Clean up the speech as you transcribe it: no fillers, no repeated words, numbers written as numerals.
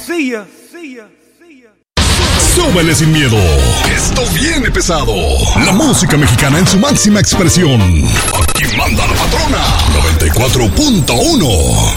Súbele sin miedo. Esto viene pesado. La música mexicana en su máxima expresión. Aquí manda la patrona. 94.1.